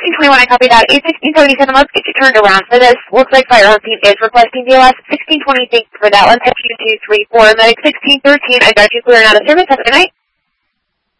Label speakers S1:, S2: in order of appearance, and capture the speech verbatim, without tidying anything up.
S1: sixteen twenty-one, I copy that. eight sixteen seventy-seven, let's get you turned around for this. Looks like Fire Home Team is requesting B L S. sixteen twenty, thanks for that. Let's get you two three four. Medic sixteen thirteen, I got you clear and out of service. Have a good night.